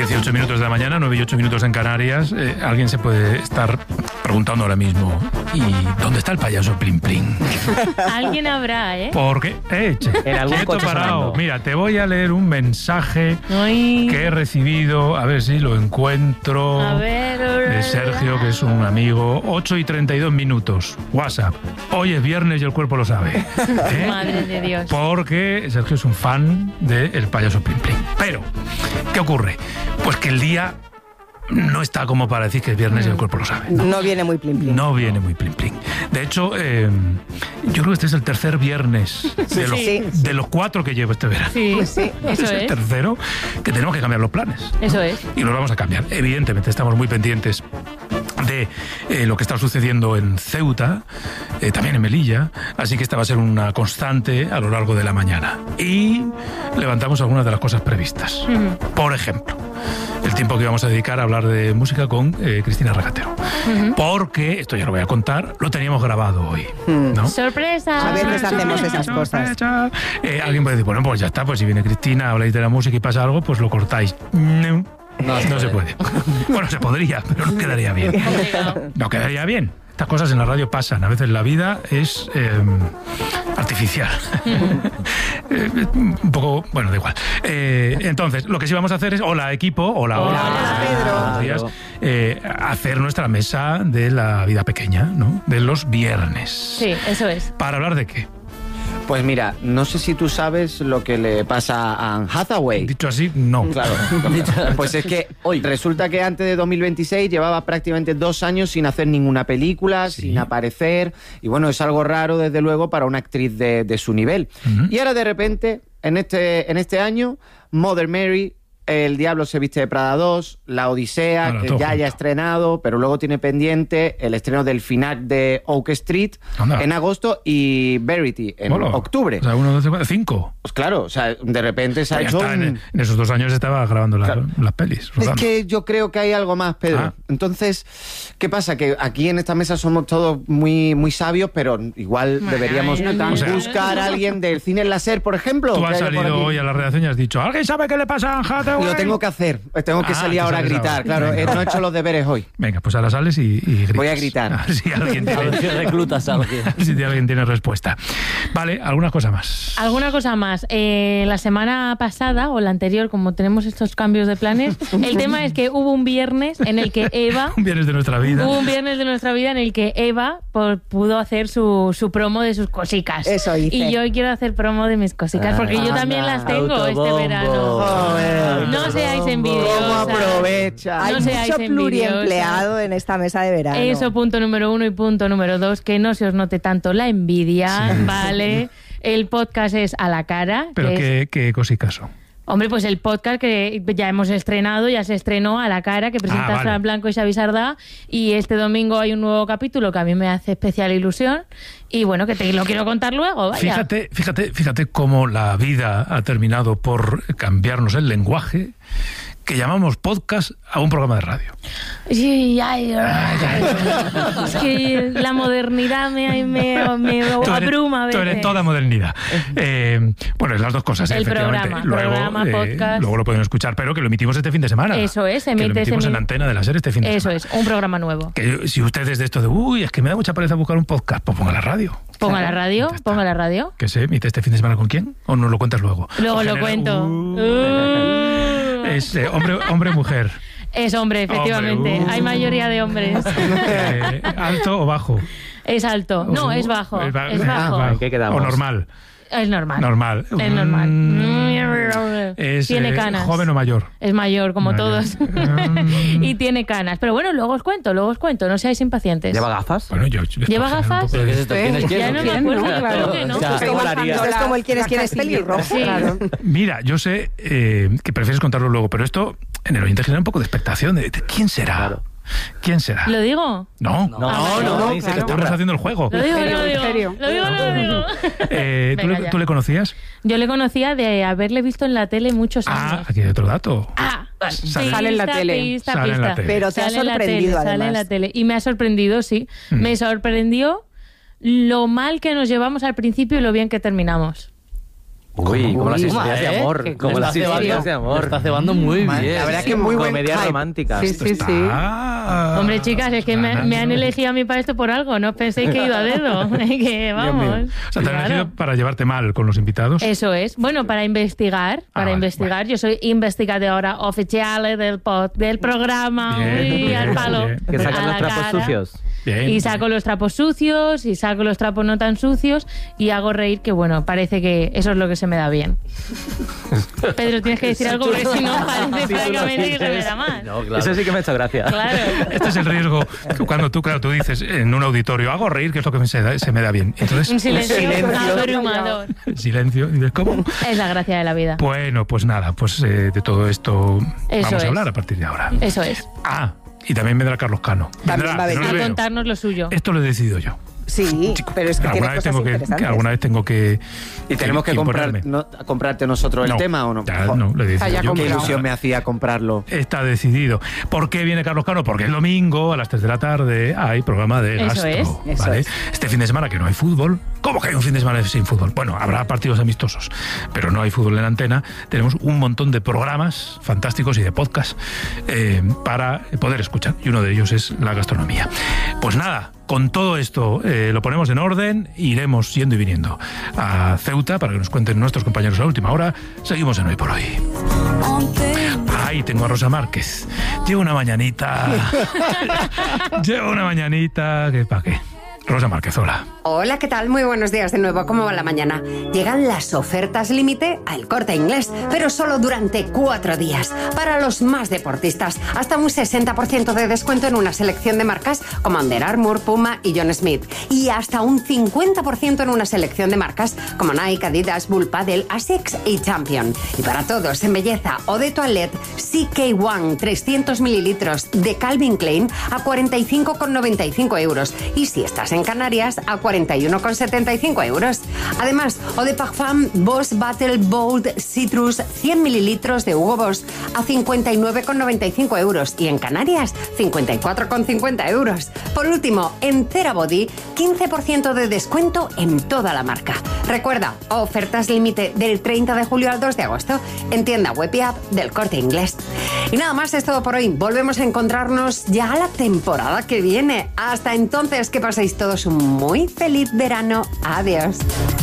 18 minutos de la mañana, 9 y 8 minutos en Canarias. Alguien se puede estar preguntando ahora mismo, ¿y dónde está el payaso Plin Plin? Alguien habrá, ¿eh? Porque, en algún coche parado. Mira, te voy a leer un mensaje Ay. que he recibido, a ver si lo encuentro, A ver. de Sergio, que es un amigo. 8 y 32 minutos, WhatsApp. Hoy es viernes y el cuerpo lo sabe. Madre de Dios. Porque Sergio es un fan del payaso Plin Plin. Pero, ¿qué ocurre? Pues que el día no está como para decir que es viernes y el cuerpo lo sabe. No viene muy Plin Plin. No viene muy Plin Plin. De hecho, yo creo que este es el tercer viernes de los 4 que llevo este verano. Sí, Pues sí. Eso Es el es. tercero que tenemos que cambiar los planes. Eso es. Y los vamos a cambiar. Evidentemente, estamos muy pendientes de lo que está sucediendo en Ceuta, también en Melilla, así que esta va a ser una constante a lo largo de la mañana. Y levantamos algunas de las cosas previstas. Por ejemplo, el tiempo que vamos a dedicar a hablar de música con Cristina Regatero. Porque, esto ya lo voy a contar, lo teníamos grabado hoy, ¿no? ¡Sorpresa! A veces hacemos esas cosas. Alguien puede decir, bueno, pues ya está, pues si viene Cristina, habláis de la música y pasa algo, pues lo cortáis. No se puede. Bueno, se podría, pero no quedaría bien. No quedaría bien. Estas cosas en la radio pasan. A veces la vida es artificial. Un poco, bueno, da igual. Entonces, lo que sí vamos a hacer es, hola equipo, hola Pedro. buenos días. Hacer nuestra mesa de la vida pequeña, ¿no? De los viernes. Sí, eso es. ¿Para hablar de qué? Pues mira, no sé si tú sabes lo que le pasa a Anne Hathaway. Dicho así, no. Claro. Pues es que resulta que antes de 2026 llevaba prácticamente 2 años sin hacer ninguna película, sin aparecer. Y bueno, es algo raro, desde luego, para una actriz de su nivel. Y ahora, de repente, en este año, Mother Mary, El Diablo se viste de Prada 2, La Odisea, Ahora, que todo ya haya junto. estrenado, pero luego tiene pendiente el estreno del final de Oak Street Anda. en agosto y Verity en Hola. octubre. O sea, 1, 2, 3, 5. Pues claro, o sea, de repente se ha Ya hecho está, un... en esos 2 años estaba grabando las pelis. Es rodando. que yo creo que hay algo más, Pedro. Ah. Entonces, ¿qué pasa? Que aquí en esta mesa somos todos muy, muy sabios, pero igual deberíamos O sea, buscar a alguien del cine láser, por ejemplo. Tú que has haya por salido aquí. hoy a la redacción y has dicho, ¿alguien sabe qué le pasa a Anne Hathaway? Lo tengo que hacer. Tengo que salir que ahora a sales gritar. ahora. Claro, Venga. no he hecho los deberes hoy. Venga, pues ahora sales y gritas. Voy a gritar. A ver si alguien tiene, reclutas a alguien. si alguien tiene respuesta. Vale, alguna cosa más. ¿Alguna cosa más? La semana pasada, o la anterior, como tenemos estos cambios de planes, el tema es que hubo un viernes en el que Eva... Un viernes de nuestra vida. Hubo un viernes de nuestra vida en el que Eva pudo hacer su promo de sus cosicas. Eso hice. Y yo hoy quiero hacer promo de mis cosicas, porque yo también las tengo Autobombo. este verano. Joder. No seáis ¿Cómo envidiosas. aprovecha? Hay No seáis mucho pluriempleado envidiosas. en esta mesa de verano. Eso, punto número 1, y punto número 2, que no se os note tanto la envidia, ¿vale? El podcast es A la Cara. Pero que es- qué cosicas son. Hombre, pues el podcast que ya hemos estrenado, ya se estrenó, A la Cara, que presenta vale. Fran Blanco y Xavi Sardá, y este domingo hay un nuevo capítulo que a mí me hace especial ilusión, y bueno, que te lo quiero contar luego, vaya. Fíjate cómo la vida ha terminado por cambiarnos el lenguaje, que llamamos podcast a un programa de radio. Sí, es que la modernidad me abruma a Tú veces. eres toda modernidad. Bueno, es las dos cosas, El efectivamente. programa, podcast. Luego lo pueden escuchar, pero que lo emitimos este fin de semana. Eso es, que lo emite emitimos ese en Antena de la Ser este fin de Eso semana. es, un programa nuevo. Que si ustedes de esto de, es que me da mucha pereza buscar un podcast, pues ponga la radio. Ponga la radio, Ya está. ponga la radio. ¿Que se emite este fin de semana con quién? ¿O nos lo cuentas luego? Luego En lo general, cuento. Es hombre o mujer. Es hombre, efectivamente. Hombre, Hay mayoría de hombres. ¿Alto o bajo? Es alto. No, es bajo. Es bajo. ¿Qué quedamos? ¿O normal? Es normal. Normal. Es normal. Es, Tiene canas. ¿Joven o mayor? Es mayor, como Mayor. todos. Y tiene canas. Pero bueno, luego os cuento. No seáis impacientes. ¿Lleva gafas? Bueno, ¿Lleva gafas? ¿Pero qué es esto? ¿Quién es quién? Ya no me ¿Quién? acuerdo. No, claro. Creo que no. O sea, Es como, molaría. es como el quién es pelirrojo. Sí. Claro. Mira, yo sé que prefieres contarlo luego, pero esto en el oyente genera un poco de expectación de quién será. Claro. ¿Quién será? ¿Lo digo? No, No, sé que estamos haciendo el juego. Lo digo, lo digo. serio? Lo digo, lo digo. Venga, ya. ¿Tú le conocías? Yo le conocía de haberle visto en la tele muchos Ah, años. aquí hay otro dato. Sale en la tele. Pista, Sale en la pista. tele. Pero te ha Sale en la sorprendido, tele, Sale en además. la tele. Y me ha sorprendido, sí. Me sorprendió lo mal que nos llevamos al principio y lo bien que terminamos. Uy, como las Uy, historias de amor. Que Como las historias de amor. Está cebando muy bien. La verdad que muy buen Comedias hype. románticas. Sí, sí, sí. Hombre, chicas, es que me han elegido a mí para esto por algo. No os penséis que he ido a dedo. Que vamos. O sea, te han Claro. elegido para llevarte mal con los invitados. Eso es. Bueno, para investigar. Vale, Yo soy investigadora oficial del programa. Bien, Uy, bien, al palo. bien. Que sacan A los la trapos cara. sucios. Bien. Y saco los trapos sucios y saco los trapos no tan sucios y hago reír, que bueno, parece que eso es lo que se me da bien. Pedro, tienes que decir algo porque si no parece francamente que se me da mal. No, claro. Eso sí que me ha hecho gracia. Claro. Este es el riesgo que cuando tú dices en un auditorio, hago reír, que es lo que se me da bien. Entonces, Un silencio abrumador. silencio. Y dices, ¿cómo? Es la gracia de la vida. Bueno, pues nada, pues de todo esto Eso vamos es. a hablar a partir de ahora. Eso es. Ah, y también vendrá Carlos Cano. También va a que no venir. le A veo. contarnos lo suyo. Esto lo he decidido yo. Sí, pero es que tiene Alguna vez, cosas interesantes. alguna vez tengo que. ¿Y tenemos que imponerme. comprarte nosotros el No, tema o no? ya, no, lo he decidido Haya yo. Qué comprado. ilusión me hacía comprarlo. Está decidido. ¿Por qué viene Carlos Cano? Porque el domingo a las 3 de la tarde hay programa de Eso Gastro. es, ¿vale? eso Este fin de semana que no hay fútbol. ¿Cómo que hay un fin de semana sin fútbol? Bueno, habrá partidos amistosos, pero no hay fútbol en la antena. Tenemos un montón de programas fantásticos y de podcasts para poder escuchar. Y uno de ellos es la gastronomía. Pues nada, con todo esto lo ponemos en orden. Iremos yendo y viniendo a Ceuta para que nos cuenten nuestros compañeros a última hora. Seguimos en Hoy por Hoy. Ay, tengo a Rosa Márquez. Llevo una mañanita. Llevo una mañanita. ¿Qué pa' qué? Rosa Márquez, hola. Hola, ¿qué tal? Muy buenos días de nuevo. ¿Cómo va la mañana? Llegan las ofertas límite a El Corte Inglés, pero solo durante 4 días. Para los más deportistas, hasta un 60% de descuento en una selección de marcas como Under Armour, Puma y John Smith. Y hasta un 50% en una selección de marcas como Nike, Adidas, Bull Paddle, Asics y Champion. Y para todos en belleza o de toilette, CK1 300 mililitros de Calvin Klein a 45,95 euros. Y si estás en Canarias, a 41,75 euros. Además, Eau de Parfum Boss Battle Bold Citrus 100 mililitros de Hugo Boss a 59,95 euros. Y en Canarias, 54,50 euros. Por último, en Therabody, 15% de descuento en toda la marca. Recuerda, ofertas límite del 30 de julio al 2 de agosto en tienda web y app del Corte Inglés. Y nada más, es todo por hoy. Volvemos a encontrarnos ya la temporada que viene. Hasta entonces, que paséis todos un muy feliz verano. Adiós.